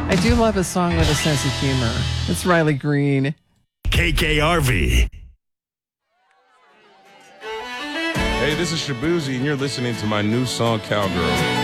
I do love a song with a sense of humor. It's Riley Green. KKRV. Hey, this is Shabuzi, and you're listening to my new song, Cowgirl.